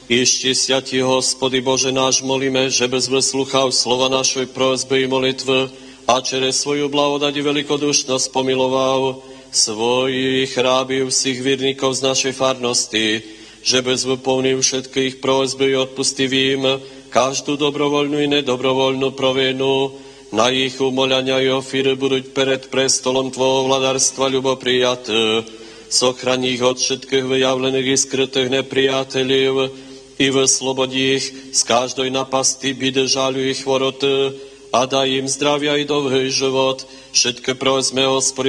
Išti svätý Hospody Bože náš, molíme, že bez vysluchal slova našej prosby i molitve a čere svoju blahodať i velikodušnosť pomiloval svojich rábiv všich vírnikov z našej farnosti, že bez vyplnil všetkých prosby i odpustivým každú dobrovoľnú i nedobrovoľnú provinu, na ich umoľania i ofíry budúť pred prestolom Tvojho vladárstva ľuboprijaté. Sochrani ich od všetkých vyjavlených i skrytých nepriateľov i vyslobodí ich z každej napasti, bídy, žaľu i chvoroty a daj im zdravia i dlhý život. Všetky prosme, Hospody,